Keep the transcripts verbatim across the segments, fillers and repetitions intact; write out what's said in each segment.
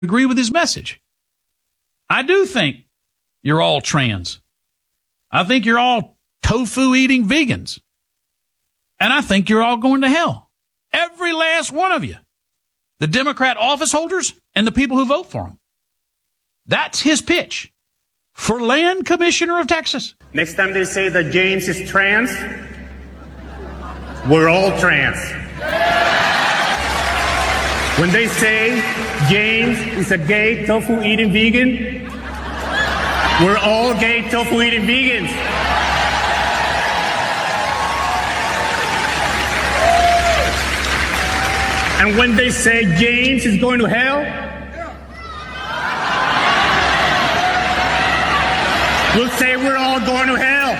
agree with his message. I do think you're all trans. I think you're all tofu-eating vegans. And I think you're all going to hell. Every last one of you. The Democrat office holders and the people who vote for them. That's his pitch for Land Commissioner of Texas. Next time they say that James is trans, we're all trans. When they say James is a gay tofu-eating vegan, we're all gay tofu-eating vegans. And when they say James is going to hell, we'll say we're all going to hell.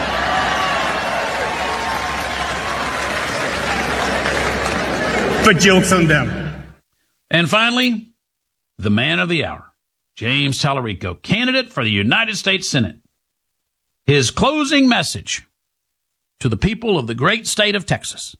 But joke's on them. And finally, the man of the hour, James Tallarico, candidate for the United States Senate. His closing message to the people of the great state of Texas.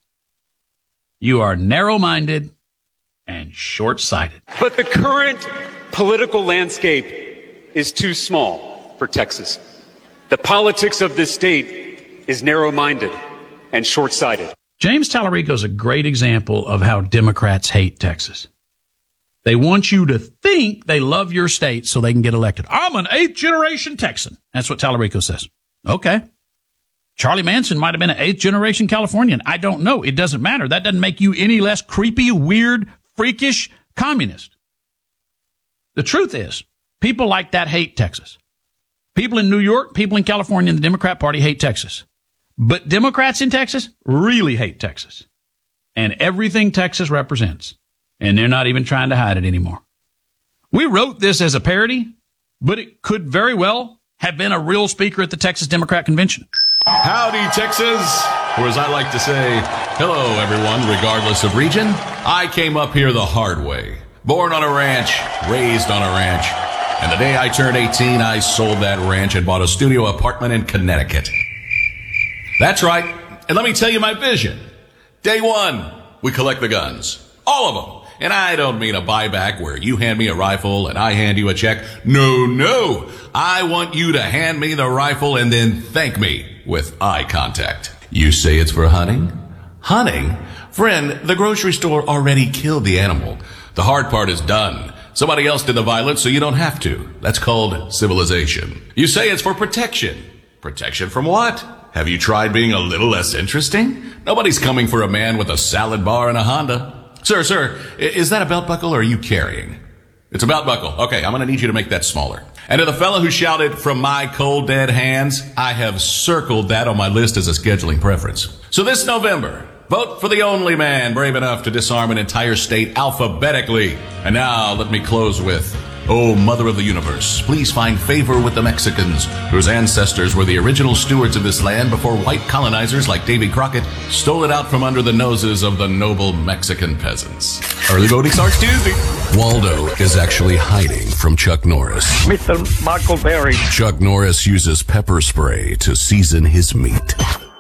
You are narrow-minded and short-sighted. But the current political landscape is too small for Texas. The politics of this state is narrow-minded and short-sighted. James Tallarico is a great example of how Democrats hate Texas. They want you to think they love your state so they can get elected. I'm an eighth-generation Texan. That's what Tallarico says. Okay. Charlie Manson might have been an eighth-generation Californian. I don't know. It doesn't matter. That doesn't make you any less creepy, weird, freakish communist. The truth is, people like that hate Texas. People in New York, people in California, and the Democrat Party hate Texas. But Democrats in Texas really hate Texas and everything Texas represents. And they're not even trying to hide it anymore. We wrote this as a parody, but it could very well have been a real speaker at the Texas Democrat Convention. Howdy, Texas. Or as I like to say, hello, everyone, regardless of region. I came up here the hard way. Born on a ranch, raised on a ranch. And the day I turned eighteen, I sold that ranch and bought a studio apartment in Connecticut. That's right. And let me tell you my vision. Day one, we collect the guns. All of them. And I don't mean a buyback where you hand me a rifle and I hand you a check. No, no. I want you to hand me the rifle and then thank me with eye contact. You say it's for hunting? Hunting? Friend, the grocery store already killed the animal. The hard part is done. Somebody else did the violence, so you don't have to. That's called civilization. You say it's for protection. Protection from what? Have you tried being a little less interesting? Nobody's coming for a man with a salad bar and a Honda. Sir, sir, is that a belt buckle or are you carrying? It's a belt buckle. Okay, I'm going to need you to make that smaller. And to the fellow who shouted, from my cold dead hands, I have circled that on my list as a scheduling preference. So this November, vote for the only man brave enough to disarm an entire state alphabetically. And now let me close with, oh, Mother of the Universe, please find favor with the Mexicans, whose ancestors were the original stewards of this land before white colonizers like Davy Crockett stole it out from under the noses of the noble Mexican peasants. Early voting starts Tuesday. Waldo is actually hiding from Chuck Norris. Mister Michael Berry. Chuck Norris uses pepper spray to season his meat.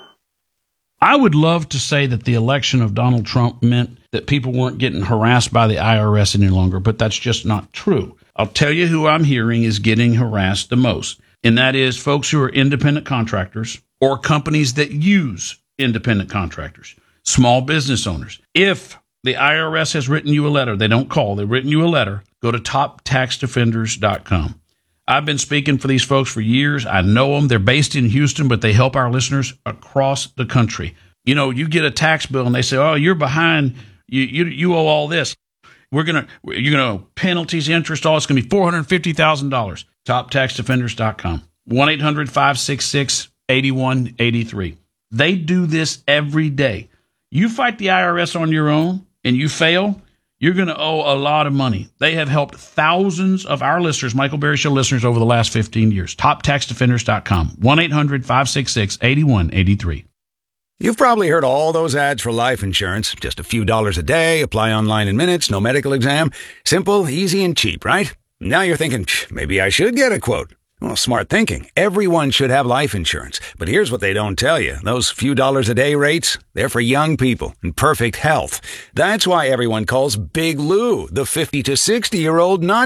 I would love to say that the election of Donald Trump meant that people weren't getting harassed by the I R S any longer, but that's just not true. I'll tell you who I'm hearing is getting harassed the most, and that is folks who are independent contractors or companies that use independent contractors, small business owners. If the I R S has written you a letter, they don't call, they've written you a letter, go to top tax defenders dot com. I've been speaking for these folks for years. I know them. They're based in Houston, but they help our listeners across the country. You know, you get a tax bill and they say, oh, you're behind. You you, you owe all this. We're going to, you're going to penalties, interest, all it's going to be four hundred fifty thousand dollars. top tax defenders dot com. one eight hundred five six six eight one eight three. They do this every day. You fight the I R S on your own and you fail, you're going to owe a lot of money. They have helped thousands of our listeners, Michael Berry Show listeners, over the last fifteen years. top tax defenders dot com. one eight hundred five six six eight one eight three. You've probably heard all those ads for life insurance. Just a few dollars a day, apply online in minutes, no medical exam. Simple, easy, and cheap, right? Now you're thinking, maybe I should get a quote. Well, smart thinking. Everyone should have life insurance. But here's what they don't tell you. Those few dollars a day rates, they're for young people in perfect health. That's why everyone calls Big Lou the fifty to sixty-year-old not